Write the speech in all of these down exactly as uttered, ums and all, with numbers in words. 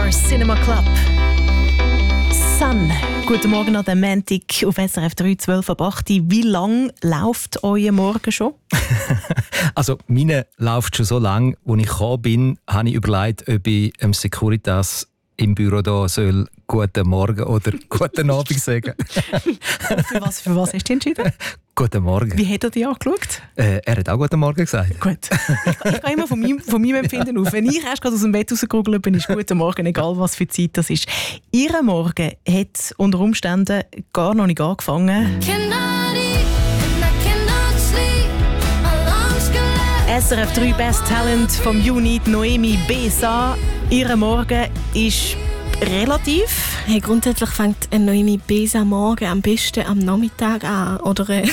Four Cinema Club. Sun. Guten Morgen an den Montag auf S R F drei, zwölf ab acht. Wie lange läuft euer Morgen schon? Also, meine läuft schon so lange, als ich gekommen bin, habe ich überlegt, ob ich dem Securitas im Büro da soll «Guten Morgen» oder «Guten Abend» sagen. für, was, für was hast du entschieden? «Guten Morgen». Wie hat er dich angeschaut? Äh, er hat auch «Guten Morgen» gesagt. Gut. Ich, ich gehe immer von meinem, von meinem Empfinden auf. Wenn ich erst gerade aus dem Bett rausgegoogelt bin, ist «Guten Morgen», egal was für Zeit das ist. Ihr Morgen hat unter Umständen gar noch nicht angefangen. S R F drei Best Talent vom Juni, Noemi Besa. Ihr Morgen ist relativ. Hey, grundsätzlich fängt ein Noemi Besa morgen am besten am Nachmittag an. Oder äh,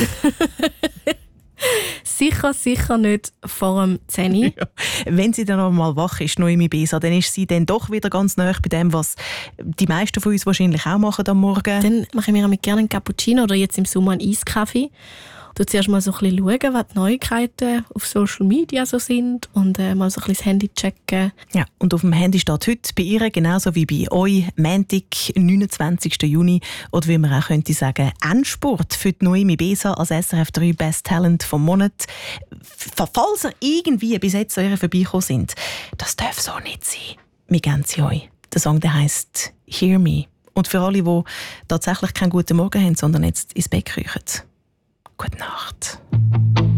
sicher, sicher nicht vor dem zehn Uhr. Ja. Wenn sie dann noch mal wach ist, Noemi Besa, dann ist sie dann doch wieder ganz nah bei dem, was die meisten von uns wahrscheinlich auch machen am Morgen. Dann mache ich mir gerne einen Cappuccino oder jetzt im Sommer einen Eiskaffee. Du zuerst mal so ein bisschen schauen, was die Neuigkeiten auf Social Media so sind und äh, mal so ein bisschen das Handy checken. Ja, und auf dem Handy steht heute bei ihr, genauso wie bei euch, Montag, neunundzwanzigsten Juni, oder wie man auch könnte sagen, Endspurt für die Noemi Besa als S R F drei Best Talent vom Monat. Falls ihr irgendwie bis jetzt an ihr vorbeigekommen sind, das darf so nicht sein. Wir geben sie euch. Der Song der heisst «Hear Me». Und für alle, die tatsächlich keinen guten Morgen haben, sondern jetzt ins Bett kriechen, gute Nacht.